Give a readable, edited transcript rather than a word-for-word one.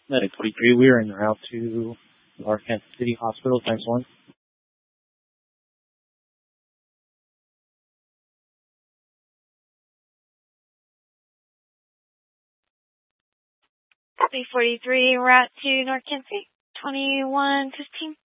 Medic 43, we are en route to our Kansas City Hospital, times 1. Copy 43, route to North Kansas, 2115.